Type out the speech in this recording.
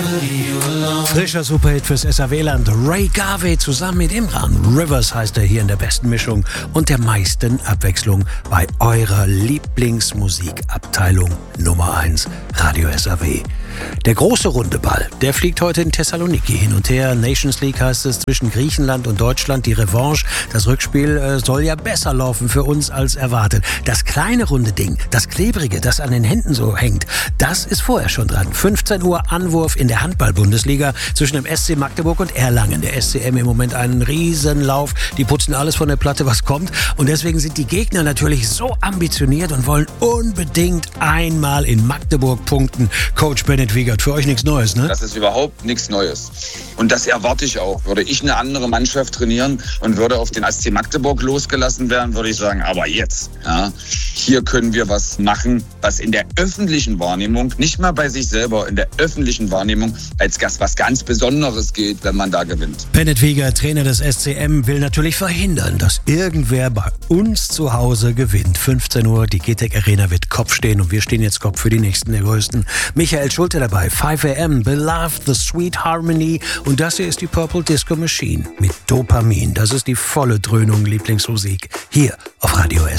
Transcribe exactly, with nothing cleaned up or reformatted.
Frischer Superhit fürs S A W-Land. Ray Garvey zusammen mit Imran. Rivers heißt er hier in der besten Mischung und der meisten Abwechslung bei eurer Lieblingsmusikabteilung Nummer eins, Radio S A W. Der große runde Ball, der fliegt heute in Thessaloniki hin und her. Nations League heißt es zwischen Griechenland und Deutschland. Die Revanche, das Rückspiel äh, soll ja besser laufen für uns als erwartet. Das kleine runde Ding, das klebrige, das an den Händen so hängt, das ist vorher schon dran. fünfzehn Uhr Anwurf in der Handball-Bundesliga zwischen dem S C Magdeburg und Erlangen. Der S C M im Moment einen Riesenlauf. Die putzen alles von der Platte, was kommt. Und deswegen sind die Gegner natürlich so ambitioniert und wollen unbedingt einmal in Magdeburg punkten. Coach Bennett Wiegert, für euch nichts Neues, ne? Das ist überhaupt nichts Neues. Und das erwarte ich auch. Würde ich eine andere Mannschaft trainieren und würde auf den S C Magdeburg losgelassen werden, würde ich sagen, aber jetzt, ja, hier können wir was machen, was in der öffentlichen Wahrnehmung, nicht mal bei sich selber, in der öffentlichen Wahrnehmung als Gast was ganz Besonderes geht, wenn man da gewinnt. Bennett Wiegert, Trainer des S C M, will natürlich verhindern, dass irgendwer bei uns zu Hause gewinnt. fünfzehn Uhr, die G T E C Arena wird Kopf stehen und wir stehen jetzt Kopf für die nächsten der Größten. Michael Schulte dabei, five a m, Beloved, The Sweet Harmony und das hier ist die Purple Disco Machine mit Dopamin. Das ist die volle Dröhnung Lieblingsmusik hier auf Radio S A W.